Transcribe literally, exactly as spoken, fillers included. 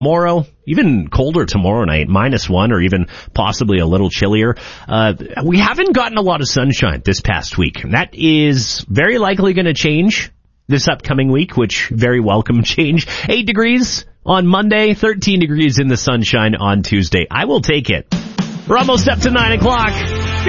Tomorrow, even colder tomorrow night, minus one or even possibly a little chillier. Uh, we haven't gotten a lot of sunshine this past week. And that is very likely going to change this upcoming week, which very welcome change. Eight degrees on Monday, thirteen degrees in the sunshine on Tuesday. I will take it. We're almost up to nine o'clock.